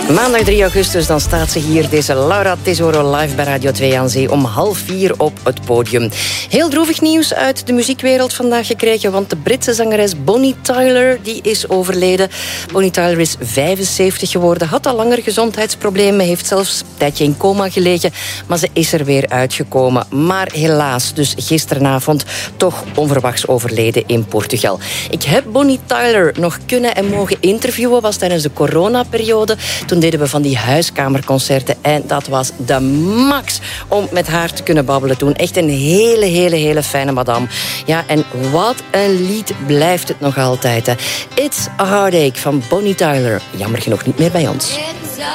Maandag 3 augustus, dan staat ze hier, deze Laura Tesoro, live bij Radio 2 aan Zee om 3:30 op het podium. Heel droevig nieuws uit de muziekwereld vandaag gekregen, want de Britse zangeres Bonnie Tyler, die is overleden. Bonnie Tyler is 75 geworden, had al langer gezondheidsproblemen, heeft zelfs een tijdje in coma gelegen, maar ze is er weer uitgekomen. Maar helaas, dus gisteravond toch onverwachts overleden in Portugal. Ik heb Bonnie Tyler nog kunnen en mogen interviewen, was tijdens de coronaperiode. Toen deden we van die huiskamerconcerten en dat was de max om met haar te kunnen babbelen toen. Echt een hele fijne madame. Ja, en wat een lied blijft het nog altijd. Hè. It's a Heartache van Bonnie Tyler. Jammer genoeg niet meer bij ons.